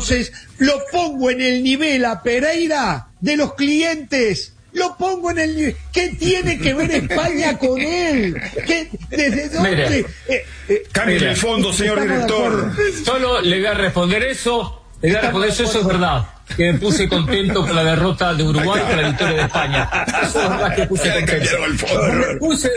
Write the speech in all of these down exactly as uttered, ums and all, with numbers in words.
Entonces, lo pongo en el nivel a Pereira de los clientes. Lo pongo en el nivel. ¿Qué tiene que ver España con él? ¿Qué, ¿Desde dónde? Eh, eh, Cambie el fondo, señor director. Solo le voy a responder eso. Le voy a responder eso, eso es verdad. Que me puse contento con la derrota de Uruguay y con la victoria de España. Eso es verdad que me puse contento. Me puse...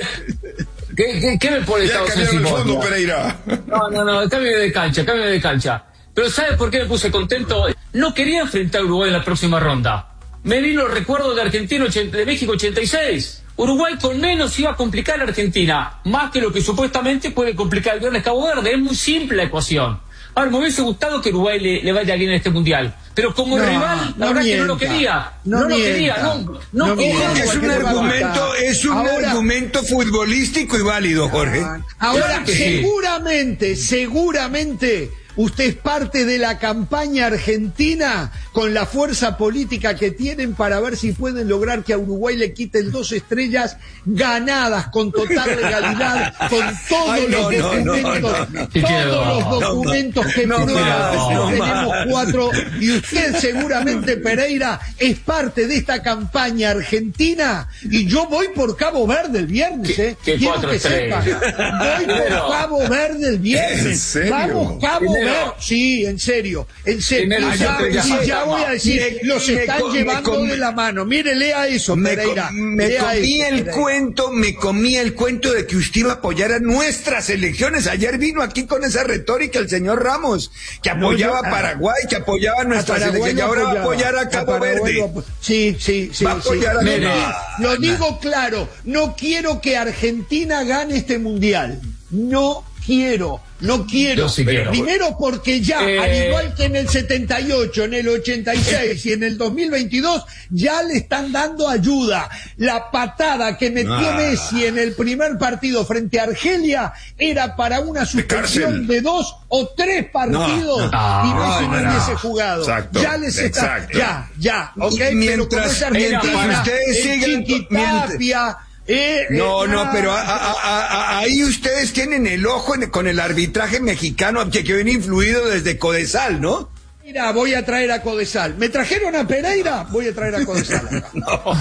¿Qué, qué, ¿Qué me pone ya estado sensible? El fondo, Pereira. No, no, no, cambio de cancha, cambio de cancha. Pero ¿sabes por qué me puse contento? No quería enfrentar a Uruguay en la próxima ronda. Me vino el recuerdo de Argentina de México ochenta y seis. Uruguay con menos iba a complicar a Argentina, más que lo que supuestamente puede complicar el viernes Cabo Verde. Es muy simple la ecuación. Ahora, me hubiese gustado que Uruguay le, le vaya bien en este mundial, pero como no, rival, la no verdad mienta, que no lo quería. No, no lo mienta, quería, no, no, no quería. Es un argumento, es un ahora, argumento futbolístico y válido, Jorge. Ahora, claro que seguramente, sí. seguramente, usted es parte de la campaña argentina con la fuerza política que tienen para ver si pueden lograr que a Uruguay le quiten dos estrellas ganadas con total legalidad, con todos Ay, no, los no, documentos, no, no, no. todos los no, documentos no, que no, prueban no, que no, tenemos no. cuatro, y usted seguramente, Pereira, es parte de esta campaña argentina, y yo voy por Cabo Verde el viernes, ¿Qué, eh. qué Quiero cuatro que sepa. Voy por Cabo Verde el viernes. ¿En serio? Vamos, Cabo Primero. Verde. Sí, en serio, en serio. Primero, Y ya, yo te- y ya voy a decir, Me- los me están co- me llevando com- de la mano. Mire, lea eso, Me, Pereira. co- me Lea comí eso, el Pereira. cuento, me comí el cuento de que usted iba a apoyar a nuestras elecciones. Ayer vino aquí con esa retórica el señor Ramos, que apoyaba yo- a Paraguay, que apoyaba a A nuestras Paraguay elecciones, y lo ahora va a apoyaba. apoyar a Cabo Paraguay Verde. lo apo- Sí, sí, sí. Va a apoyar sí. a- Lo, Mire. di- lo digo claro, no quiero que Argentina gane este mundial. No quiero, no quiero. Yo sí quiero. Primero porque ya, Eh. al igual que en el setenta y ocho, en el ochenta y seis y en el dos mil veintidós, ya le están dando ayuda. La patada que metió Ah. Messi en el primer partido frente a Argelia era para una suspensión cárcel. de dos o tres partidos no, y Messi no, no, no. hubiese jugado. Exacto, ya les está, exacto. ya, ya, ok, Y pero mientras- como es Argentina, mientras ustedes el sigan- Chiquitapia, eh, No, eh, no, ah, pero a- a- a- a- ahí ustedes tienen el ojo en- con el arbitraje mexicano que, que viene influido desde Codesal, ¿no? Mira, voy a traer a Codesal. ¿Me trajeron a Pereira? Voy a traer a Codesal acá.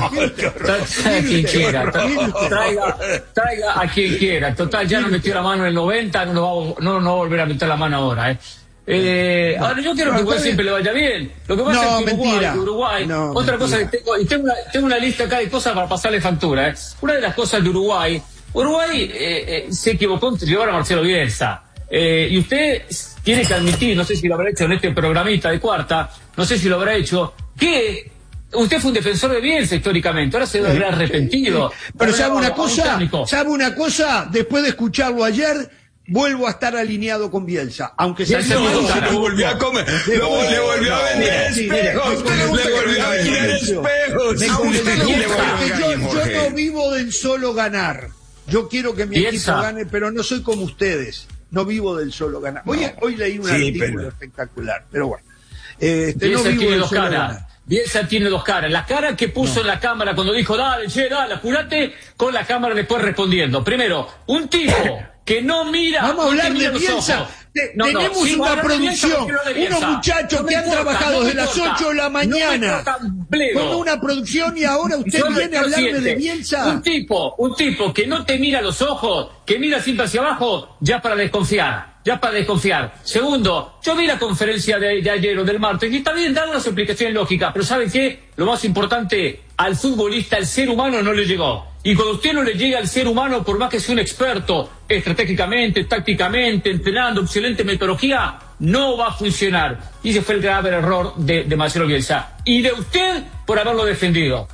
Traiga a quien quiera, Mire usted. traiga, traiga a quien quiera. Total, ya no metió la mano en el noventa, no, lo va, no, no va a volver a meter la mano ahora. Eh. Eh, ahora yo quiero que Uruguay siempre le vaya bien. Lo que pasa No, es que Uruguay, mentira. Uruguay No, otra mentira. cosa que tengo, y tengo una, tengo una lista acá de cosas para pasarle factura. Eh. Una de las cosas de Uruguay, Uruguay eh, eh, se equivocó en llevar a Marcelo Bielsa. Eh, y usted tiene que admitir, no sé si lo habrá hecho en este programita de Cuarta, no sé si lo habrá hecho, que usted fue un defensor de Bielsa históricamente, ahora se debe haber arrepentido. Pero ¿sabe una A un cosa? técnico. ¿Sabe una cosa? Después de escucharlo ayer, vuelvo a estar alineado con Bielsa. Aunque sea Bielsa no, no, no, no, Le volvió a comer, le, vol- le volvió a vender Sí, mire, espejos, me convenció, le volvió a me vender convenció. espejos. Me A usted convenció, le gusta porque que yo, ganen, yo Jorge. no vivo del solo ganar. Yo quiero que mi Bielsa. equipo gane, pero no soy como ustedes. No vivo del solo ganar. Hoy, hoy leí un Sí, artículo pero- espectacular, pero bueno. Este, no Bielsa vivo tiene del dos solo caras. ganar. Bielsa tiene dos caras. La cara que puso en la cámara cuando dijo, dale, che, dale, apurate, con la cámara después respondiendo. Primero, un tipo que no mira. Vamos a no hablar te mira de los Bielsa. ojos. Te- No, no, tenemos sí, una hablar de Bielsa, producción, porque no de Bielsa. unos muchachos No me que han importa, trabajado no me desde las importa. ocho de la No me mañana importa un bledo. con una producción y ahora usted Yo lo- viene a lo hablarme siente. de Bielsa. Un tipo, un tipo que no te mira a los ojos, que mira siempre hacia abajo, ya para desconfiar. Ya para desconfiar. Segundo, yo vi la conferencia de, de ayer o del martes y está bien dar unas explicaciones lógicas, pero ¿saben qué? Lo más importante, al futbolista, al ser humano no le llegó. Y cuando usted no le llega al ser humano, por más que sea un experto, estratégicamente, tácticamente, entrenando, excelente metodología, no va a funcionar. Y ese fue el grave error de, de Marcelo Bielsa. Y de usted por haberlo defendido.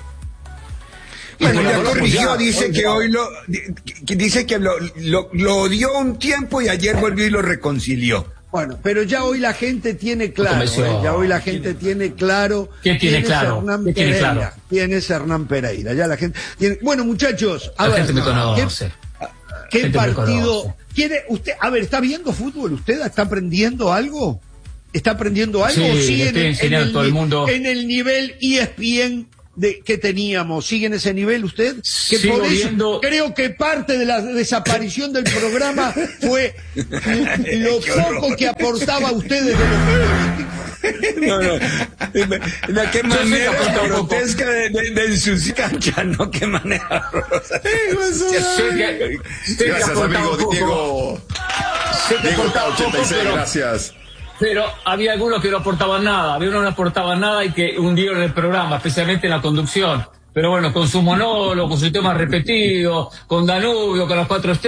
Bueno, Bueno, ya bueno, corrigió, ya, dice hoy que ya. hoy lo, que dice que lo, lo, lo odió un tiempo y ayer volvió y lo reconcilió. Bueno, pero ya hoy la gente tiene claro, convenció. ¿eh? Ya hoy la gente tiene claro ¿Quién tiene quién es claro? Hernán ¿Quién tiene Pereira. claro? ¿Quién es Hernán Pereira? Ya la gente tiene... Bueno, muchachos, a La ver, gente me ¿qué, conoce. qué gente me partido conoce. quiere usted? A ver, ¿está viendo fútbol usted? ¿Está aprendiendo algo? ¿Está aprendiendo algo? Sí, ¿O sigue le estoy enseñando a todo el mundo. en el nivel E S P N de que teníamos. ¿Sigue en ese nivel usted? Que Sigo por eso viendo... creo que parte de la desaparición del programa fue lo poco que aportaba usted desde los políticos. No, no. ¿De qué manera grotesca de, de, de ensuciar cancha, no? ¿Qué manera horrorosa? Gracias, amigo Diego. Diego ochenta y seis, gracias. Pero había algunos que no aportaban nada, había unos que no aportaban nada y que hundieron el programa, especialmente en la conducción. Pero bueno, con su monólogo, con su tema repetido, con Danubio, con las cuatro estrellas.